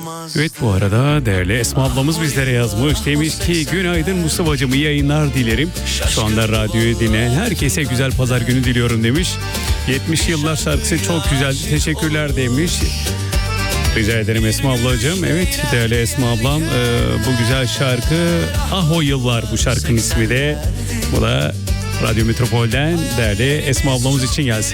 Evet, bu arada değerli Esma ablamız bizlere yazmış. Demiş ki günaydın Mustafa'cığım, iyi yayınlar dilerim. Şu anda radyoyu dinleyen herkese güzel pazar günü diliyorum demiş. 70 yıllar şarkısı çok güzeldi, teşekkürler demiş. Rica ederim Esma ablacığım. Evet değerli Esma ablam, bu güzel şarkı Ah O Yıllar, bu şarkının ismi de. Bu da Radyo Metropol'den değerli Esma ablamız için gelsin.